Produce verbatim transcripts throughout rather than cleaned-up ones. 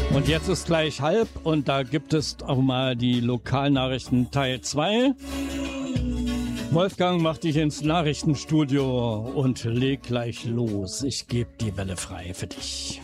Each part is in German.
Und jetzt ist gleich halb und da gibt es auch mal die Lokalnachrichten Teil zwei. Wolfgang macht dich ins Nachrichtenstudio und leg gleich los. Ich gebe die Welle frei für dich.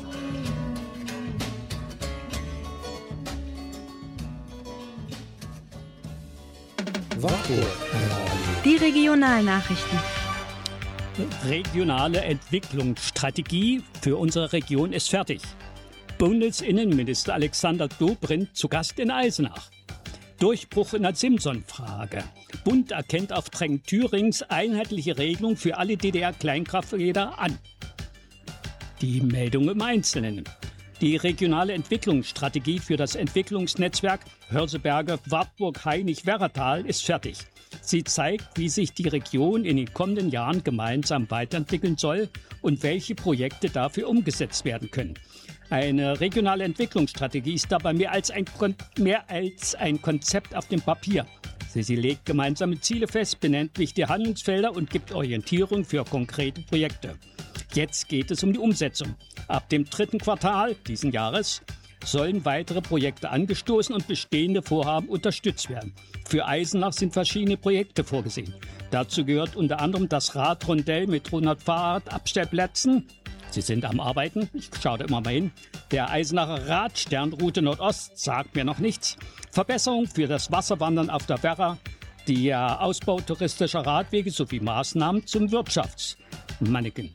Die Regionalnachrichten. Regionale Entwicklungsstrategie für unsere Region ist fertig. Bundesinnenminister Alexander Dobrindt zu Gast in Eisenach. Durchbruch in der Simson-Frage. Bund erkennt auf Drängen Thürings einheitliche Regelung für alle D D R-Kleinkrafträder an. Die Meldung im Einzelnen. Die regionale Entwicklungsstrategie für das Entwicklungsnetzwerk Hörseberge-Wartburg-Hainich-Werratal ist fertig. Sie zeigt, wie sich die Region in den kommenden Jahren gemeinsam weiterentwickeln soll und welche Projekte dafür umgesetzt werden können. Eine regionale Entwicklungsstrategie ist dabei mehr als ein, Kon- mehr als ein Konzept auf dem Papier. Sie, sie legt gemeinsame Ziele fest, benennt wichtige Handlungsfelder und gibt Orientierung für konkrete Projekte. Jetzt geht es um die Umsetzung. Ab dem dritten Quartal diesen Jahres sollen weitere Projekte angestoßen und bestehende Vorhaben unterstützt werden. Für Eisenach sind verschiedene Projekte vorgesehen. Dazu gehört unter anderem das Radrondell mit hundert Fahrradabstellplätzen. Sie sind am Arbeiten, ich schaue da immer mal hin. Der Eisenacher Radsternroute Nordost sagt mir noch nichts. Verbesserung für das Wasserwandern auf der Werra, der Ausbau touristischer Radwege sowie Maßnahmen zum Wirtschaftsmannequin.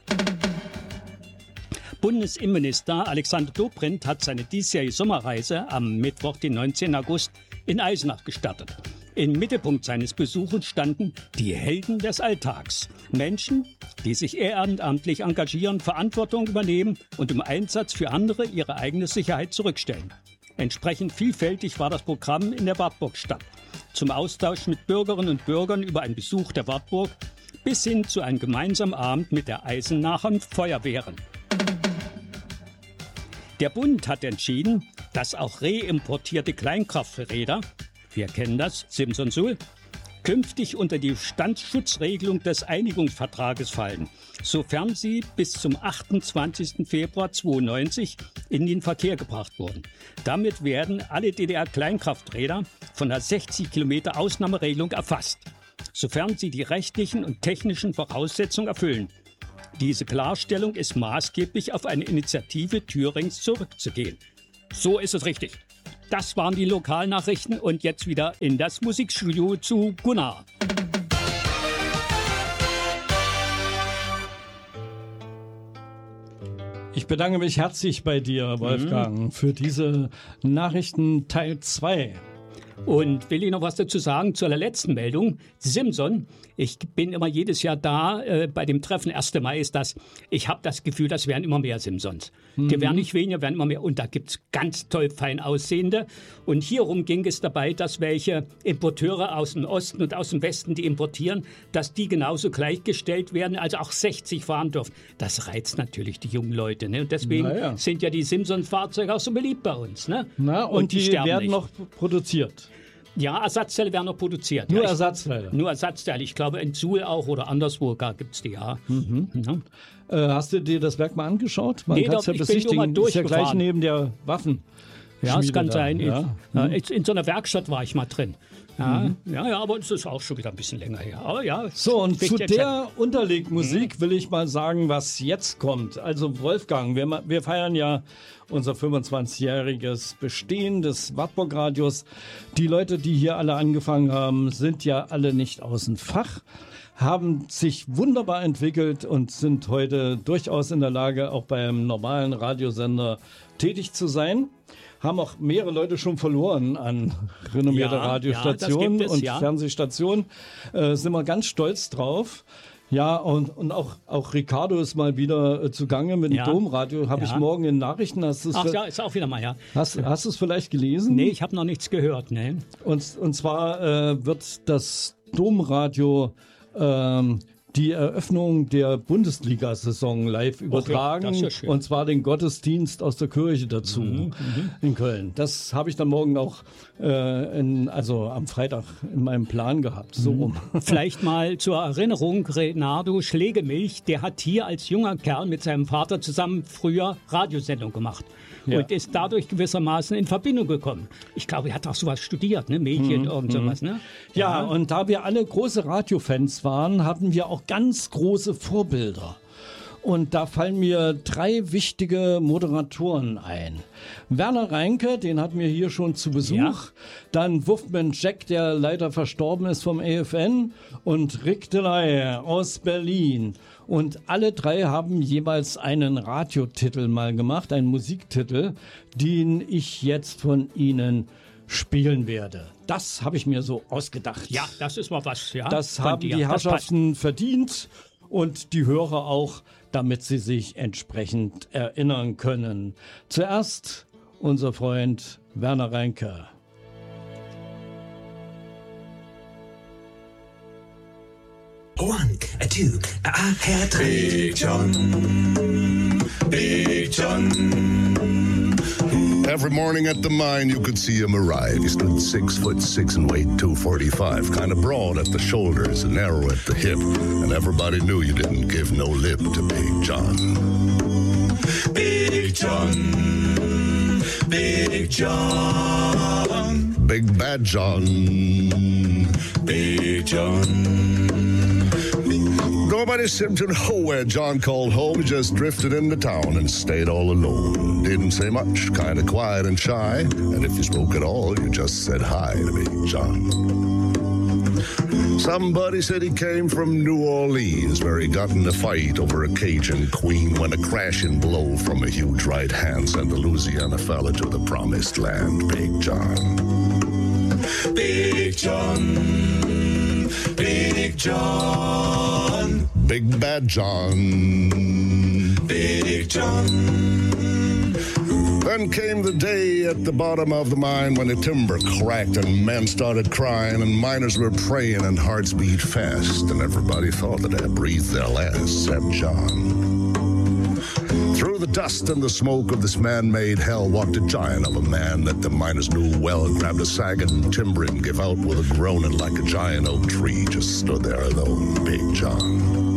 Bundesinnenminister Alexander Dobrindt hat seine diesjährige Sommerreise am Mittwoch, den neunzehnten August, in Eisenach gestartet. Im Mittelpunkt seines Besuches standen die Helden des Alltags. Menschen, die sich ehrenamtlich engagieren, Verantwortung übernehmen und im Einsatz für andere ihre eigene Sicherheit zurückstellen. Entsprechend vielfältig war das Programm in der Wartburgstadt. Zum Austausch mit Bürgerinnen und Bürgern über einen Besuch der Wartburg bis hin zu einem gemeinsamen Abend mit der Eisenacher Feuerwehren. Der Bund hat entschieden, dass auch reimportierte Kleinkrafträder, wir kennen das, Simson-Sul, künftig unter die Bestandsschutzregelung des Einigungsvertrages fallen, sofern sie bis zum achtundzwanzigsten Februar zweiundneunzig in den Verkehr gebracht wurden. Damit werden alle D D R-Kleinkrafträder von der sechzig Kilometer Ausnahmeregelung erfasst, sofern sie die rechtlichen und technischen Voraussetzungen erfüllen. Diese Klarstellung ist maßgeblich auf eine Initiative Thürings zurückzugehen. So ist es richtig. Das waren die Lokalnachrichten und jetzt wieder in das Musikstudio zu Gunnar. Ich bedanke mich herzlich bei dir, Wolfgang, mhm. für diese Nachrichten Teil zwei. Und will ich noch was dazu sagen zu der letzten Meldung? Simson, ich bin immer jedes Jahr da, äh, bei dem Treffen, ersten Mai ist das, ich habe das Gefühl, das werden immer mehr Simsons. Mhm. Die werden nicht weniger, werden immer mehr. Und da gibt's ganz toll fein aussehende. Und hierum ging es dabei, dass welche Importeure aus dem Osten und aus dem Westen, die importieren, dass die genauso gleichgestellt werden, also auch sechzig fahren dürfen. Das reizt natürlich die jungen Leute. Ne? Und deswegen ja. sind ja die Simson-Fahrzeuge auch so beliebt bei uns. Ne? Na, und, und die, die werden nicht. noch produziert. Ja, Ersatzteile werden noch produziert. Nur ja, Ersatzteile? Nur Ersatzteile. Ich glaube, in Suhl auch oder anderswo gibt es die, ja. Mhm. ja. Äh, hast du dir das Werk mal angeschaut? Man nee, kann es ja besichtigen. Das ist ja gleich neben der Waffen. Ja, es kann da. sein. Ja. Mhm. In, in so einer Werkstatt war ich mal drin. Ja, mhm. ja, ja, aber es ist auch schon wieder ein bisschen länger her. Aber ja, so, und zu der Unterlegmusik mhm. will ich mal sagen, was jetzt kommt. Also Wolfgang, wir, wir feiern ja unser fünfundzwanzigjähriges Bestehen des Wartburg-Radios. Die Leute, die hier alle angefangen haben, sind ja alle nicht aus dem Fach, haben sich wunderbar entwickelt und sind heute durchaus in der Lage, auch beim normalen Radiosender tätig zu sein. Haben auch mehrere Leute schon verloren an renommierte ja, Radiostationen ja, es, und ja. Fernsehstationen. Äh, sind wir ganz stolz drauf. Ja, und, und auch, auch Ricardo ist mal wieder äh, zugange mit dem ja. Domradio. Habe ja. ich morgen in Nachrichten. Hast Ach ja, ist auch wieder mal, ja. Hast, hast du es vielleicht gelesen? Nee, ich habe noch nichts gehört. Nee. Und, und zwar äh, wird das Domradio ähm, die Eröffnung der Bundesliga-Saison live übertragen. Ja, das ist ja schön. Und zwar den Gottesdienst aus der Kirche dazu Mhm, in Köln. Das habe ich dann morgen auch äh, in, also am Freitag in meinem Plan gehabt. So rum. Vielleicht mal zur Erinnerung, Renato Schlegelmilch, der hat hier als junger Kerl mit seinem Vater zusammen früher Radiosendung gemacht. Ja. Und ist dadurch gewissermaßen in Verbindung gekommen. Ich glaube, er hat auch sowas studiert, ne? Medien, Mhm. irgend sowas, ne? Ja, und da wir alle große Radiofans waren, hatten wir auch ganz große Vorbilder. Und da fallen mir drei wichtige Moderatoren ein. Werner Reinke, den hatten wir hier schon zu Besuch. Ja. Dann Wolfman Jack, der leider verstorben ist vom E F N. Und Rick Delay aus Berlin. Und alle drei haben jeweils einen Radiotitel mal gemacht, einen Musiktitel, den ich jetzt von ihnen spielen werde. Das habe ich mir so ausgedacht. Ja, das ist mal was, ja. Das von haben dir. die Das passt. Herrschaften verdient und die Hörer auch, damit sie sich entsprechend erinnern können. Zuerst unser Freund Werner Reinke. One, a two, a, a, a three. Big John, Big John. Every morning at the mine, you could see him arrive. He stood six foot six and weighed two forty-five, kind of broad at the shoulders and narrow at the hip, and everybody knew you didn't give no lip to Big John. Big John, Big John, Big Bad John. Big John. Nobody seemed to know where John called home. He just drifted into town and stayed all alone. Didn't say much, kind of quiet and shy. And if you spoke at all, you just said hi to Big John. Somebody said he came from New Orleans, where he got in a fight over a Cajun queen when a crashing blow from a huge right hand sent the Louisiana fella to the promised land. Big John. Big John, Big John, Big Bad John. Big John. Then came the day at the bottom of the mine when the timber cracked and men started crying and miners were praying and hearts beat fast and everybody thought that they had breathed their last except John. Through the dust and the smoke of this man-made hell walked a giant of a man that the miners knew well, grabbed a sagging timber and gave out with a groaning like a giant oak tree, just stood there alone, Big John.